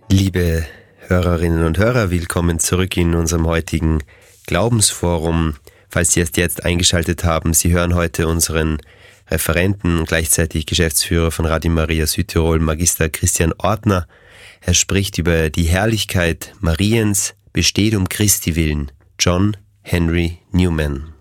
Liebe Hörerinnen und Hörer, willkommen zurück in unserem heutigen Glaubensforum. Falls Sie erst jetzt eingeschaltet haben, Sie hören heute unseren Referenten und gleichzeitig Geschäftsführer von Radio Maria Südtirol, Magister Christian Ortner. Er spricht über die Herrlichkeit Mariens, besteht um Christi willen. John Henry Newman.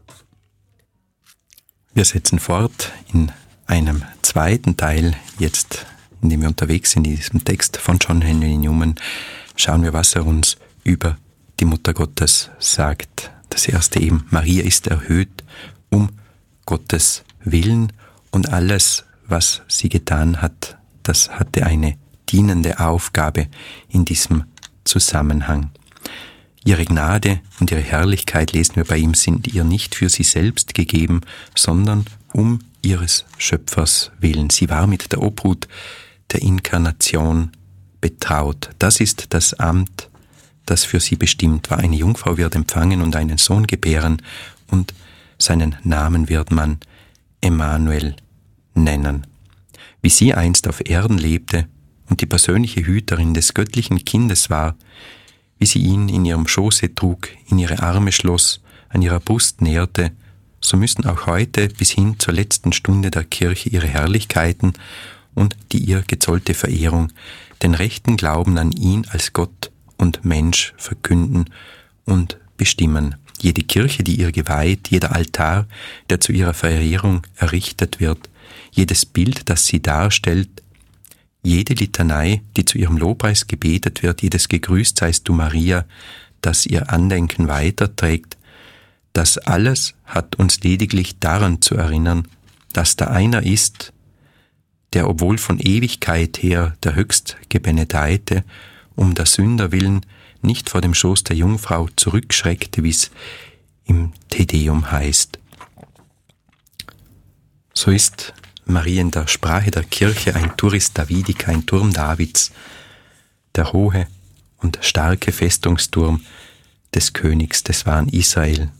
Wir setzen fort in einem zweiten Teil, jetzt, in dem wir unterwegs sind, in diesem Text von John Henry Newman, schauen wir, was er uns über die Mutter Gottes sagt. Das erste eben, Maria ist erhöht um Gottes Willen und alles, was sie getan hat, das hatte eine dienende Aufgabe in diesem Zusammenhang. Ihre Gnade und ihre Herrlichkeit, lesen wir bei ihm, sind ihr nicht für sie selbst gegeben, sondern um ihres Schöpfers willen. Sie war mit der Obhut der Inkarnation betraut. Das ist das Amt, das für sie bestimmt war. Eine Jungfrau wird empfangen und einen Sohn gebären, und seinen Namen wird man Emmanuel nennen. Wie sie einst auf Erden lebte und die persönliche Hüterin des göttlichen Kindes war, wie sie ihn in ihrem Schoße trug, in ihre Arme schloss, an ihrer Brust nährte, so müssen auch heute bis hin zur letzten Stunde der Kirche ihre Herrlichkeiten und die ihr gezollte Verehrung den rechten Glauben an ihn als Gott und Mensch verkünden und bestimmen. Jede Kirche, die ihr geweiht, jeder Altar, der zu ihrer Verehrung errichtet wird, jedes Bild, das sie darstellt, jede Litanei, die zu ihrem Lobpreis gebetet wird, jedes Gegrüßt seist du Maria, das ihr Andenken weiterträgt, das alles hat uns lediglich daran zu erinnern, dass da einer ist, der, obwohl von Ewigkeit her der Höchstgebenedeite, um der Sünder willen nicht vor dem Schoß der Jungfrau zurückschreckte, wie es im Te Deum heißt. So ist Maria in der Sprache der Kirche ein Turris Davidica, ein Turm Davids, der hohe und starke Festungsturm des Königs des wahren Israel.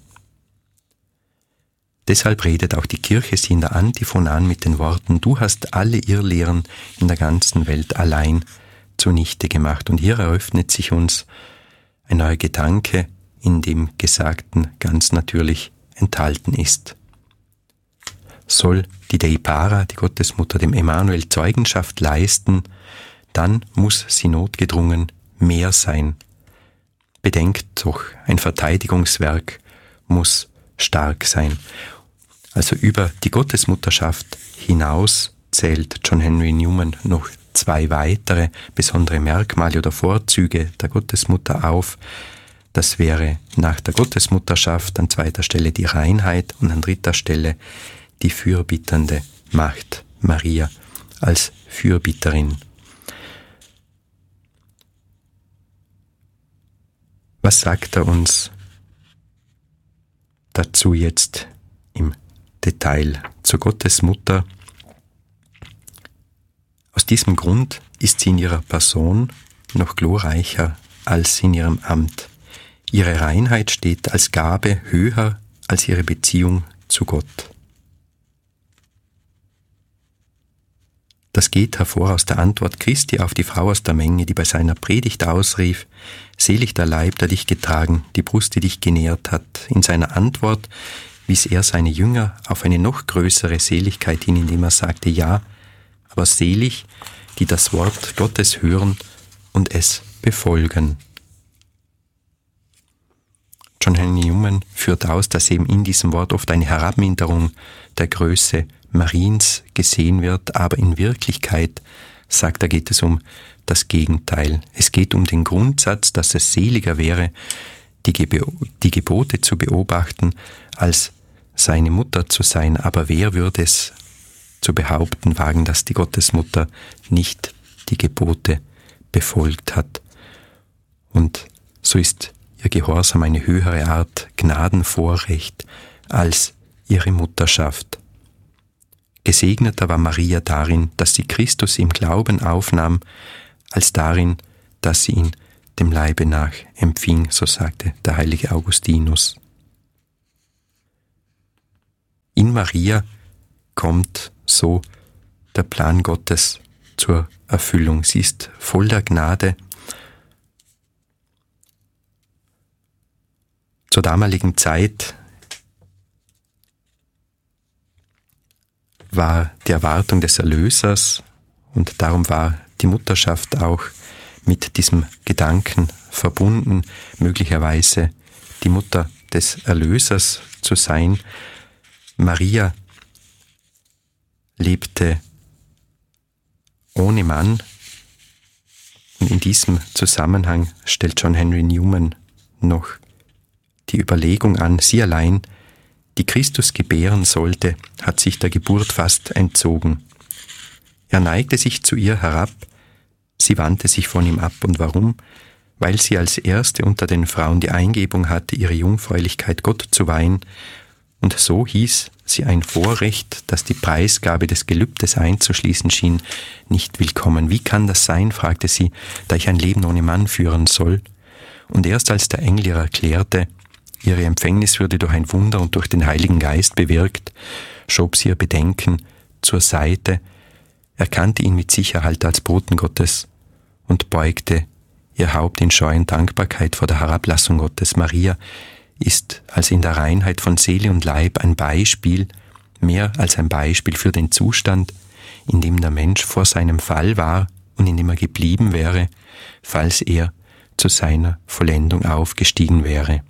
Deshalb redet auch die Kirche sie in der Antiphon an mit den Worten: Du hast alle Irrlehren in der ganzen Welt allein zunichte gemacht. Und hier eröffnet sich uns ein neuer Gedanke, in dem Gesagten ganz natürlich enthalten ist. Soll die Dei Para, die Gottesmutter, dem Emmanuel Zeugenschaft leisten, dann muss sie notgedrungen mehr sein. Bedenkt doch, ein Verteidigungswerk muss stark sein. Also über die Gottesmutterschaft hinaus zählt John Henry Newman noch zwei weitere besondere Merkmale oder Vorzüge der Gottesmutter auf. Das wäre nach der Gottesmutterschaft an zweiter Stelle die Reinheit und an dritter Stelle die fürbittende Macht, Maria als Fürbitterin. Was sagt er uns dazu jetzt im Detail zur Gottesmutter? Aus diesem Grund ist sie in ihrer Person noch glorreicher als in ihrem Amt. Ihre Reinheit steht als Gabe höher als ihre Beziehung zu Gott. Das geht hervor aus der Antwort Christi auf die Frau aus der Menge, die bei seiner Predigt ausrief: Selig der Leib, der dich getragen, die Brust, die dich genährt hat. In seiner Antwort wies er seine Jünger auf eine noch größere Seligkeit hin, indem er sagte: Ja, aber selig, die das Wort Gottes hören und es befolgen. John Henry Newman führt aus, dass eben in diesem Wort oft eine Herabminderung der Größe Mariens gesehen wird, aber in Wirklichkeit, sagt er, geht es um das Gegenteil. Es geht um den Grundsatz, dass es seliger wäre, die Gebote zu beobachten, als seine Mutter zu sein. Aber wer würde es zu behaupten wagen, dass die Gottesmutter nicht die Gebote befolgt hat? Und so ist ihr Gehorsam eine höhere Art Gnadenvorrecht als ihre Mutterschaft. Gesegneter war Maria darin, dass sie Christus im Glauben aufnahm, als darin, dass sie ihn dem Leibe nach empfing, so sagte der heilige Augustinus. In Maria kommt so der Plan Gottes zur Erfüllung. Sie ist voll der Gnade Zur damaligen Zeit war die Erwartung des Erlösers und darum war die Mutterschaft auch mit diesem Gedanken verbunden, möglicherweise die Mutter des Erlösers zu sein. Maria lebte ohne Mann. Und in diesem Zusammenhang stellt John Henry Newman noch die Überlegung an, sie allein, die Christus gebären sollte, hat sich der Geburt fast entzogen. Er neigte sich zu ihr herab, sie wandte sich von ihm ab. Und warum? Weil sie als erste unter den Frauen die Eingebung hatte, ihre Jungfräulichkeit Gott zu weihen, und so hieß sie ein Vorrecht, das die Preisgabe des Gelübdes einzuschließen schien, nicht willkommen. Wie kann das sein, fragte sie, da ich ein Leben ohne Mann führen soll? Und erst als der Engel ihr erklärte, ihre Empfängnis würde durch ein Wunder und durch den Heiligen Geist bewirkt, schob sie ihr Bedenken zur Seite, erkannte ihn mit Sicherheit als Boten Gottes und beugte ihr Haupt in Scheu und Dankbarkeit vor der Herablassung Gottes. Maria ist als in der Reinheit von Seele und Leib ein Beispiel, mehr als ein Beispiel für den Zustand, in dem der Mensch vor seinem Fall war und in dem er geblieben wäre, falls er zu seiner Vollendung aufgestiegen wäre.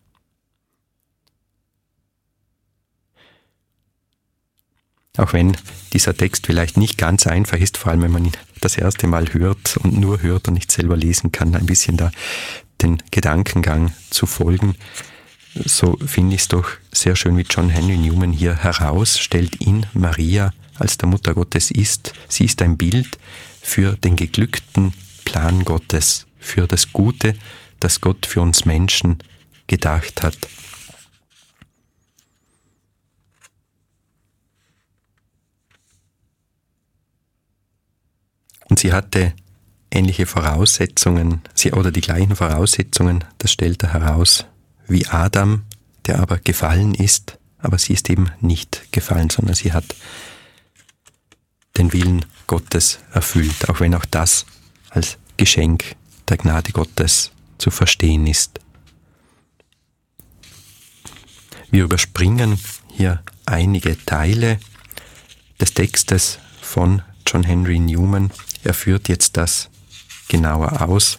Auch wenn dieser Text vielleicht nicht ganz einfach ist, vor allem wenn man ihn das erste Mal hört und nur hört und nicht selber lesen kann, ein bisschen da den Gedankengang zu folgen, so finde ich es doch sehr schön, wie John Henry Newman hier herausstellt, in Maria als der Mutter Gottes ist. Sie ist ein Bild für den geglückten Plan Gottes, für das Gute, das Gott für uns Menschen gedacht hat. Und sie hatte ähnliche Voraussetzungen, oder die gleichen Voraussetzungen, das stellt er heraus, wie Adam, der aber gefallen ist, aber sie ist eben nicht gefallen, sondern sie hat den Willen Gottes erfüllt, auch wenn auch das als Geschenk der Gnade Gottes zu verstehen ist. Wir überspringen hier einige Teile des Textes von John Henry Newman. Er führt jetzt das genauer aus.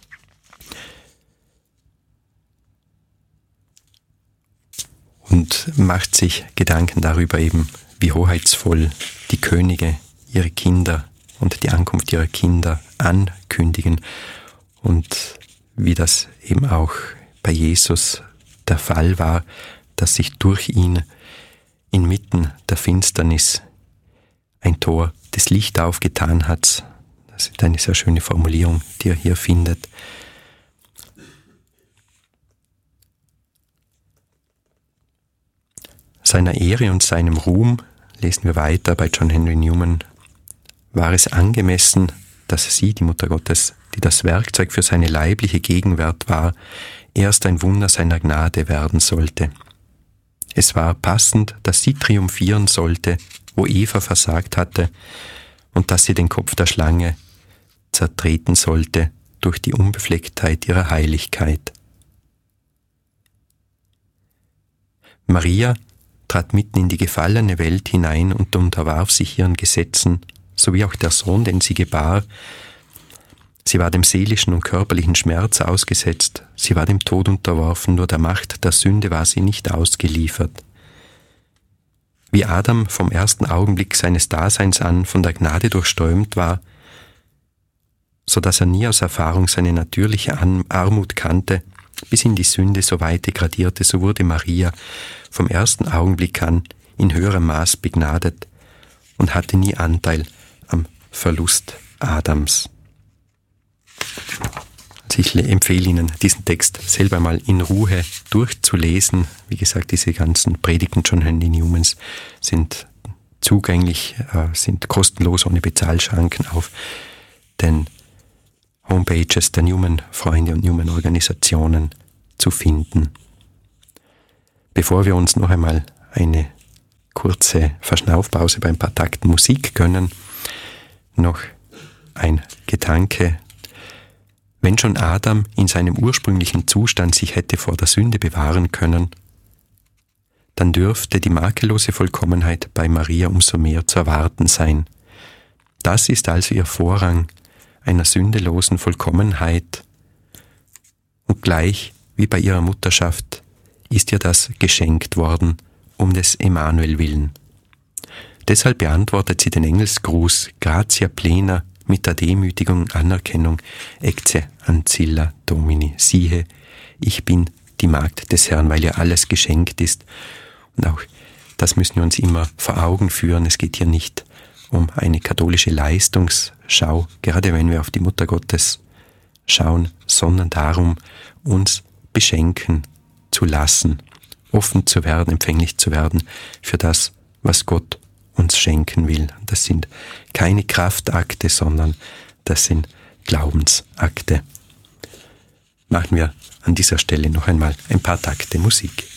Und macht sich Gedanken darüber eben, wie hoheitsvoll die Könige ihre Kinder und die Ankunft ihrer Kinder ankündigen und wie das eben auch bei Jesus der Fall war, dass sich durch ihn inmitten der Finsternis ein Tor des Lichts aufgetan hat. Das ist eine sehr schöne Formulierung, die er hier findet. Seiner Ehre und seinem Ruhm, lesen wir weiter bei John Henry Newman, war es angemessen, dass sie, die Mutter Gottes, die das Werkzeug für seine leibliche Gegenwart war, erst ein Wunder seiner Gnade werden sollte. Es war passend, dass sie triumphieren sollte, wo Eva versagt hatte, und dass sie den Kopf der Schlange zertreten sollte durch die Unbeflecktheit ihrer Heiligkeit. Maria trat mitten in die gefallene Welt hinein und unterwarf sich ihren Gesetzen, sowie auch der Sohn, den sie gebar. Sie war dem seelischen und körperlichen Schmerz ausgesetzt, sie war dem Tod unterworfen, nur der Macht der Sünde war sie nicht ausgeliefert. Wie Adam vom ersten Augenblick seines Daseins an von der Gnade durchströmt war, so dass er nie aus Erfahrung seine natürliche Armut kannte, bis in die Sünde so weit degradierte, so wurde Maria vom ersten Augenblick an in höherem Maß begnadet und hatte nie Anteil am Verlust Adams. Also ich empfehle Ihnen, diesen Text selber mal in Ruhe durchzulesen. Wie gesagt, diese ganzen Predigten John Henry Newmans sind zugänglich, sind kostenlos, ohne Bezahlschranken auf den Homepages der Newman-Freunde und Newman-Organisationen zu finden. Bevor wir uns noch einmal eine kurze Verschnaufpause bei ein paar Takten Musik gönnen, noch ein Gedanke. Wenn schon Adam in seinem ursprünglichen Zustand sich hätte vor der Sünde bewahren können, dann dürfte die makellose Vollkommenheit bei Maria umso mehr zu erwarten sein. Das ist also ihr Vorrang einer sündelosen Vollkommenheit. Und gleich wie bei ihrer Mutterschaft ist ihr das geschenkt worden, um des Emanuel willen. Deshalb beantwortet sie den Engelsgruß Gratia plena mit der Demütigung, Anerkennung, Ecce ancilla Domini. Siehe, ich bin die Magd des Herrn, weil ihr alles geschenkt ist. Und auch das müssen wir uns immer vor Augen führen. Es geht hier nicht um eine katholische Leistungsschau, gerade wenn wir auf die Mutter Gottes schauen, sondern darum, uns beschenken zu lassen, offen zu werden, empfänglich zu werden für das, was Gott uns schenken will. Das sind keine Kraftakte, sondern das sind Glaubensakte. Machen wir an dieser Stelle noch einmal ein paar Takte Musik.